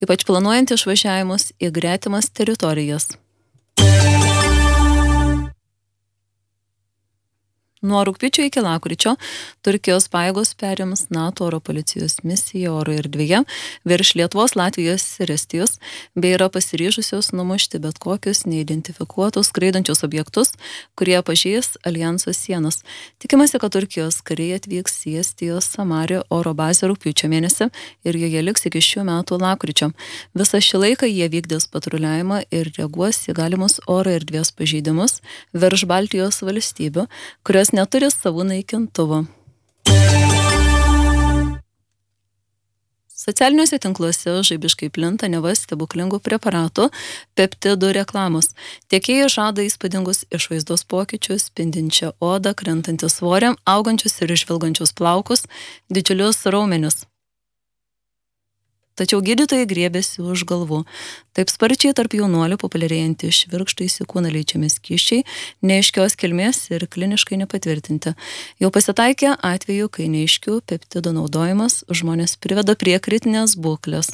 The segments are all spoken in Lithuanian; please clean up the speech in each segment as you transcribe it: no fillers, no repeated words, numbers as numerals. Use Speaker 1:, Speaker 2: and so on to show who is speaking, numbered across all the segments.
Speaker 1: ypač planuojant išvažiavimus į gretimas teritorijas. Nuo rugpjūčio iki lapkričio Turkijos pajėgos perims NATO oro policijos misiją oro erdvėje virš Lietuvos, Latvijos ir Estijos, bei yra pasiryžusios numušti bet kokius neidentifikuotus skraidančius objektus, kurie pažeis alijanso sienas. Tikimasi, kad Turkijos kariai atvyks į Estijos Samario oro bazę rugpjūčio mėnesį ir joje liks iki šių metų lapkričio. Visą šį laiką jie vykdys patruliavimą ir reaguos į galimus oro erdvės pažeidimus virš Baltijos valstybių, kurios neturi savų naikintuvų. Socialiniuose tinkluose žaibiškai plinta neva stebuklingų preparatų peptidų reklamos. Tiekėjai žada įspūdingus išvaizdos pokyčius, spindinčią odą, krentantį svorį, augančius ir išvilgančius plaukus, didžiulius raumenius. Tačiau gydytojai griebėsi už galvų. Taip sparčiai tarp jaunuolių populiarėjantį švirkštai į kūną leidžiami skysčiai, neaiškios kilmės ir kliniškai nepatvirtinti. Jau pasitaikė atvejų, kai neaiškių peptidų naudojimas žmonės priveda prie kritinės būklės.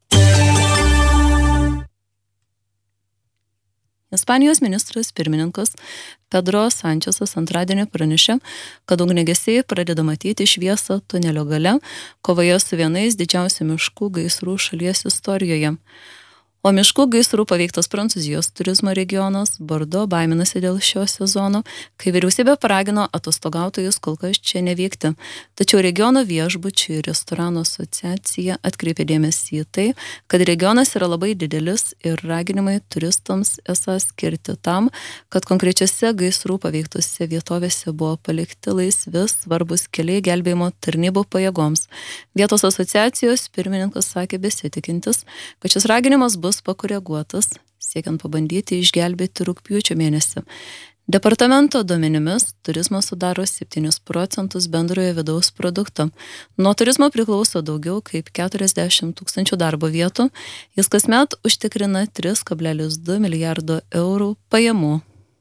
Speaker 1: Ispanijos ministras pirmininkas Pedro Sančesas antradienį pranešė, kad ugniagesiai pradeda matyti šviesą tunelio gale kovoje su vienais didžiausių miškų gaisrų šalies istorijoje. O miškų gaisrų paveiktas Prancūzijos turizmo regionas Bordo baiminasi dėl šio sezono, kai vyriausybė paragino atostogautojus kol kas čia nevykti. Tačiau regiono viešbučių ir restoranų asociacija atkreipė dėmesį į tai, kad regionas yra labai didelis ir raginimai turistams esą skirti tam, kad konkrečiose gaisrų paveiktose vietovėse buvo palikti laisvi svarbus keliai gelbėjimo tarnybų pajėgoms. Vietos asociacijos pirmininkas sakė besitikintis, kad šis raginimas bus pakoreguotas, siekiant pabandyti išgelbėti rugpjūčio mėnesį. Departamento duomenimis turizmas sudaro 7% bendrojo vidaus produkto. Nuo turizmo priklauso daugiau kaip 40 000 darbo vietų. Jis kasmet užtikrina 3,2 milijardo eurų pajamų.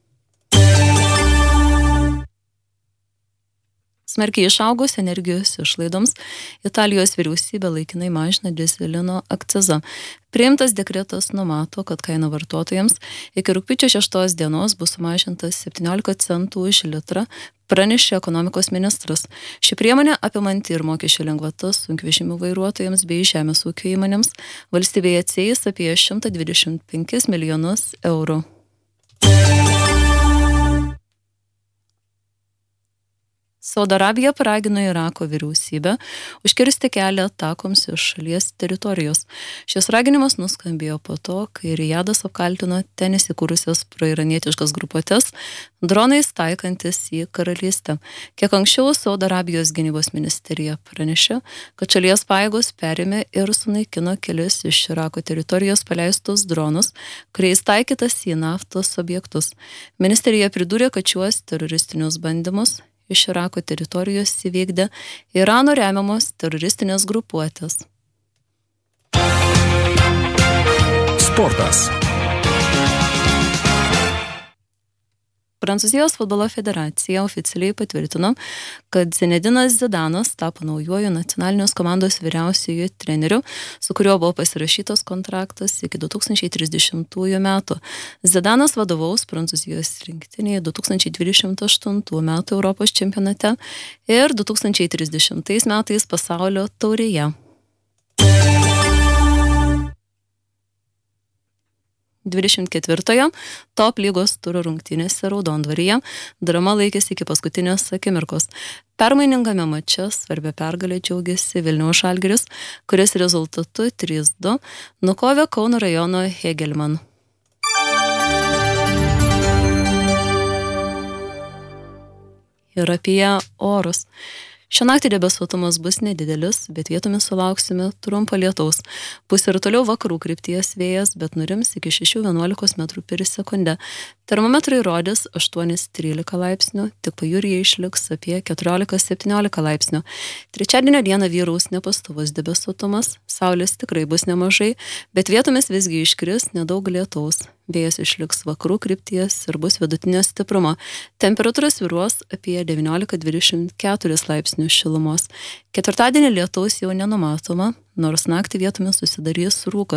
Speaker 1: Smarkiai išaugus energijos išlaidoms, Italijos vyriausybė laikinai mažina dyzelino akcizą. Priimtas dekretas numato, kad kaina vartotojams iki rugpjūčio 6 dienos bus sumažintas 17 centų už litrą, pranešė ekonomikos ministras. Ši priemonė apimanti ir mokesčių lengvatas sunkvežimių vairuotojams bei žemės ūkio įmonėms valstybėje atsieis apie 125 milijonus eurų. Saudo Arabija paragino Irako vyriausybę užkirsti kelią atakoms iš šalies teritorijos. Šis raginimas nuskambėjo po to, kai Rijadas apkaltino ten įsikūrusias proiranietiškas grupuotės dronais taikantis į karalystę. Kiek anksčiau Saudo Arabijos gynybos ministerija pranešė, kad šalies pajėgos perėmė ir sunaikino kelis iš Irako teritorijos paleistus dronus, kuriais taikytas į naftos objektus. Ministerija pridūrė, kad šiuos teroristinius bandymus iš Irako teritorijos įvykdė Irano remiamos teroristinės grupuotės.
Speaker 2: Sportas.
Speaker 1: Prancūzijos futbolo federacija oficialiai patvirtino, kad Zinedinas Zidanas tapo naujuoju nacionalinės komandos vyriausiuoju treneriu, su kuriuo buvo pasirašytas kontraktas iki 2030 metų. Zidanas vadovaus Prancūzijos rinktinėje 2028 metų Europos čempionate ir 2030 metais pasaulio taurėje. 24-ojo top lygos turo rungtynėse Raudondvaryje drama laikėsi iki paskutinės akimirkos. Permainingame mače svarbia pergalė džiaugėsi Vilniaus Žalgiris, kuris rezultatu 3-2 nukovė Kauno rajono Hegelman. Ir apie orus. Šią naktį debesuotumas bus nedidelis, bet vietomis sulauksime trumpo lietaus. Bus ir toliau vakarų krypties vėjas, bet nurims iki 6-11 metrų per sekundę. Termometrai rodys 8-13 laipsnių, tik pajūryje išliks apie 14-17 laipsnių. Trečiadienio dieną vyraus nepastovus debesuotumas, saulės tikrai bus nemažai, bet vietomis visgi iškris nedaug lietaus. vėjas išliks vakarų krypties ir bus vidutinio stiprumo. Temperatūra svyruos apie 19-24 laipsnius šilumos. Ketvirtadienį lietaus jau nenumatoma, nors naktį vietomis susidarys rūkas.